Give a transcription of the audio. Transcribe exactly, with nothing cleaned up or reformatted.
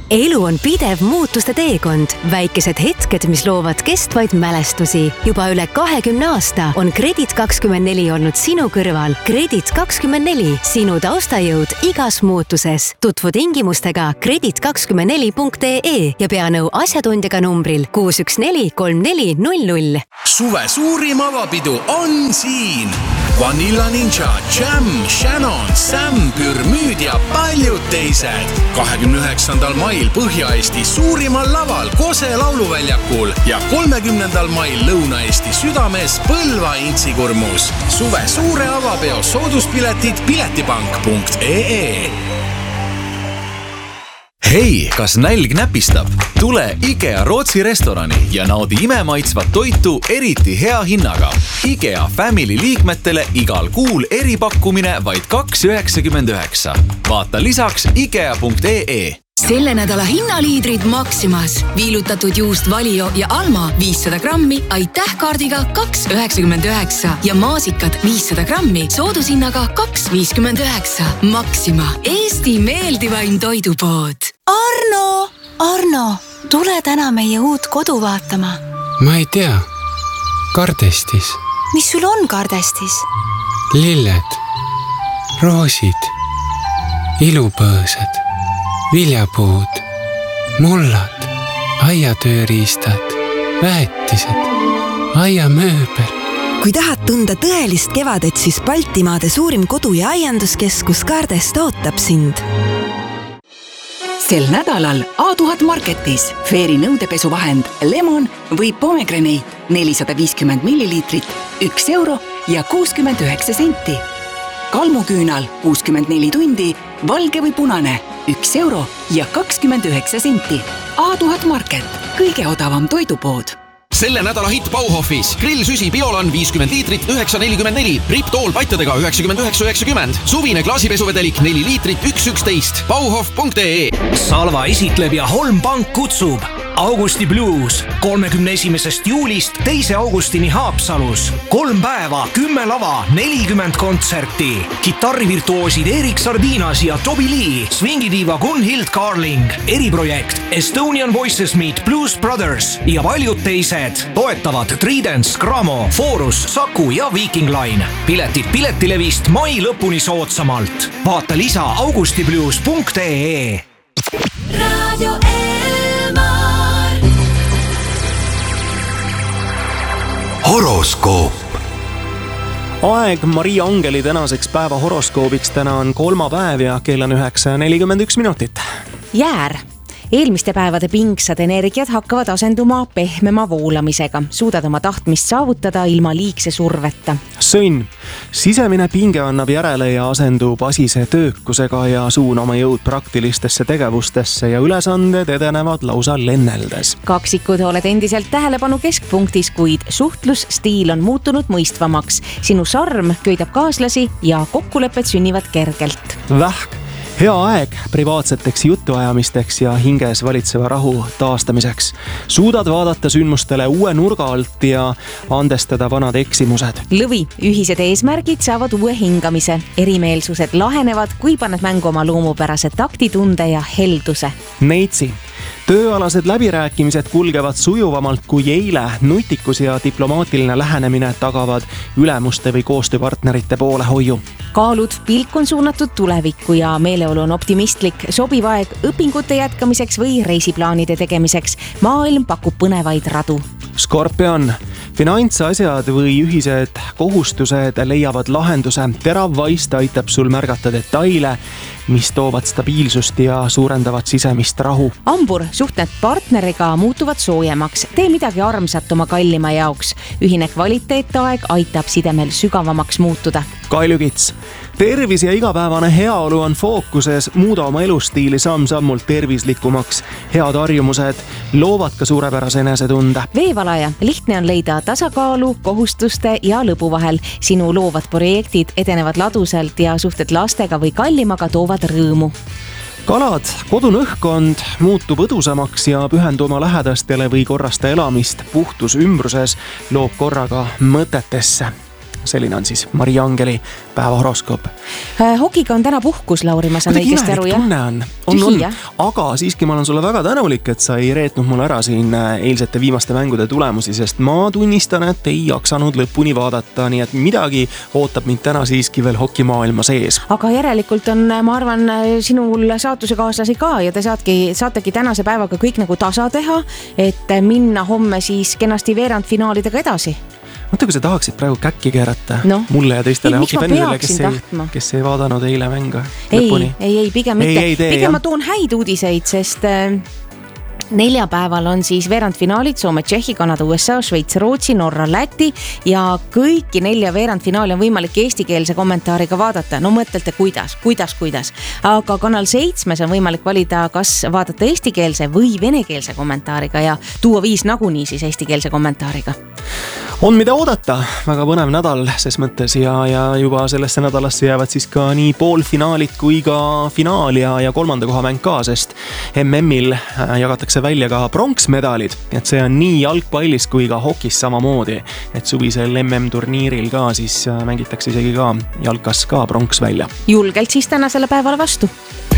elu on pidev muutuste teekond. Väikesed hetked, mis loovad kestvaid mälestusi. Juba üle kahekümne aasta on Kredit kakskümmend neli olnud sinu kõrval. Kredit kakskümmend neli, sinu taustajõud igas muutuses. Tutvu tingimustega kredit kakskümmend neli punkt ee ja pea nõu asjatundjaga numbril kuus üks neli kolm neli null null. Suve suurim avapidu on siin. Vanilla Ninja, Jam, Shannon, Sam, Pürmüüd ja paljud teised. kahekümne üheksandal mail Põhja-Eesti suurimal laval Kose lauluväljakul ja kolmekümnendal mail Lõuna-Eesti südames Põlva Intsikurmus. Suve suure avapeo sooduspiletid piletipank punkt ee. Hei, kas nälg näpistab? Tule IKEA Rootsi restorani ja naudi imemaitsvat toitu eriti hea hinnaga. IKEA Family liikmetele igal kuul eripakkumine vaid kaks üheksakümmend üheksa. Vaata lisaks ikea punkt ee. Selle nädala hinnaliidrid Maximas. Viilutatud juust Valio ja Alma viissada grammi aitäh kaardiga kaks üheksakümmend üheksa ja maasikad viissada grammi soodushinnaga kaks viiskümmend üheksa. Maxima, Eesti meeldivaim toidupood. Arno, Arno, tule täna meie uut kodu vaatama. Ma ei tea. Kardestis. Mis sul on kardestis? Lilled, roosid, ilupõõsad, viljapuud, mullad, aiatööriistad, väetised, aiamööbel. Kui tahad tunda tõelist kevadet, siis Baltimaade suurim kodu- ja aianduskeskus Kardest ootab sind. Sel nädalal A tuhat Marketis Feeri nõudepesuvahend Lemon või Pomegranate nelisada viiskümmend milliliitrit, üks euro ja kuuskümmend üheksa senti. Kalmuküünal kuuskümmend neli tundi, valge või punane, üks euro ja kakskümmend üheksa senti. A tuhat Market, kõige odavam toidupood. Selle nädala hitt Bauhofis. Grillsüsi Biolan viiskümmend liitrit, üheksa nelikümmend neli. Riptool patjadega üheksakümmend üheksa üheksakümmend. Suvine klaasipesuvedelik neli liitrit, üks üksteist. Bauhof punkt ee. Salva esitleb ja Holmbank kutsub. Augusti Blues kolmekümne esimesest juulist teise augustini Haapsalus. Kolm päeva, kümme lava, nelikümmend kontserti. Kitarrivirtuoosid Erik Sardinas ja Toby Lee. Swingidiiva Gunhild Carling. Eriprojekt Estonian Voices Meet Blues Brothers ja paljud teised. Toetavad Tridents, Gramo, Forus, Saku ja Viking Line. Piletid Piletilevist mai lõpuni soodsamalt. Vaata lisa augustiblues punkt ee. Radio Elmar. Horoskoop. Aeg Maria Angeli tänaseks päeva horoskoobiks täna on kolmapäev ja kell on üheksa nelikümmend üks minutit. Jäär. Eelmiste päevade pingsad energiat hakkavad asenduma pehmema voolamisega. Suudad oma tahtmist saavutada ilma liigse surveta. Sõnn. Sisemine pinge annab järele ja asendub asise töökusega ja suuna oma jõud praktilistesse tegevustesse ja ülesanded edenevad lausa lenneldes. Kaksikud oled endiselt tähelepanu keskpunktis, kuid suhtlusstiil on muutunud mõistvamaks. Sinu sarm köidab kaaslasi ja kokkulepped sünnivad kergelt. Vähk. Hea aeg privaatseteks jutuajamisteks ja hinges valitseva rahu taastamiseks. Suudad vaadata sündmustele uue nurga alt ja andestada vanad eksimused. Lõvi, ühised eesmärgid saavad uue hingamise. Erimeelsused lahenevad, kui paned mängu oma loomupärase taktitunde ja helduse. Neitsi. Tööalased läbirääkimised kulgevad sujuvamalt kui eile. Nutikus ja diplomaatiline lähenemine tagavad ülemuste või koostööpartnerite poole hoiu. Kaalud, pilk on suunatud tulevikku ja meeleolu on optimistlik. Sobiv aeg õpingute jätkamiseks või reisiplaanide tegemiseks. Maailm pakub põnevaid radu. Skorpion. Finantsasjad või ühised kohustused leiavad lahenduse. Terav vaist aitab sul märgata detaile, mis toovad stabiilsust ja suurendavad sisemist rahu. Ambur, suhted partneriga muutuvad soojemaks. Tee midagi armsat oma kallima jaoks. Ühine kvaliteetaeg aitab sidemel sügavamaks muutuda. Kaljukits. Tervis ja igapäevane heaolu on fookuses. Muuda oma elustiili samm-sammult tervislikumaks. Head harjumused loovad ka suurepärase enesetunde. Veevalaja. Lihtne on leida tasakaalu, kohustuste ja lõbu vahel. Sinu loovad projektid edenevad ladusalt ja suhted lastega või kallimaga toovad rõõmu. Kalad, kodune õhkkond muutub õdusamaks ja pühendu oma lähedastele või korrasta elamist puhtus ümbruses loob korraga mõtetesse. selline on siis Maria Angeli päevahoroskoop. Hokiga on täna puhkus, Lauri, ma saan õigesti aru, jah? tunne on, on, on, aga siiski ma olen sulle väga tänulik, et sa ei reetnud mul ära siin eilsete viimaste mängude tulemusi, sest ma tunnistan, et ei jaksanud lõpuni vaadata, nii et midagi ootab mind täna siiski veel hokimaailma sees. Aga järelikult on, ma arvan, sinul saatusekaaslasi ka ja te saatki, saategi tänase päevaga kõik nagu tasa teha, et minna homme siis kenasti veerandfinaalidega edasi. Mõtle, kui sa tahaksid praegu käkki keerata no. mulle ja teistele ei, hokifännidele, kes ei, kes ei vaadanud eile mänga ei, lõpuni. Ei, ei, pigem mitte. Ei, ei tee, pigem jah. Ma toon häid uudiseid, sest neljapäeval on siis veerandfinaalid Soome, Tšehhi, Kanada, U S A, Šveits, Rootsi, Norra, Läti ja kõiki nelja veerandfinaali on võimalik eestikeelse kommentaariga vaadata. No mõtlete, kuidas, kuidas, kuidas. Aga kanal seitsmes on võimalik valida, kas vaadata eestikeelse või venekeelse kommentaariga ja tuua viis nagunii siis eestikeelse kommentaariga. On mida oodata, väga põnev nädal ses mõttes ja, ja juba sellesse nädalasse jäävad siis ka nii poolfinaalid kui ka finaal ja, ja kolmanda koha mäng ka, sest M M-il jagatakse välja ka pronksmedalid, et see on nii jalgpallis kui ka hokis samamoodi, et suvisel M M-turniiril ka siis mängitakse isegi ka jalkas ka pronks välja. Julgelt siis tänasele päevale vastu.